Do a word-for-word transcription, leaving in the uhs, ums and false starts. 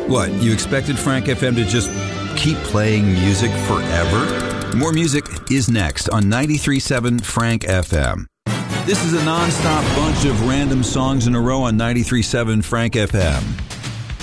What, you expected Frank F M to just keep playing music forever? More music is next on ninety-three point seven Frank F M. This is a non-stop bunch of random songs in a row on ninety-three point seven Frank F M.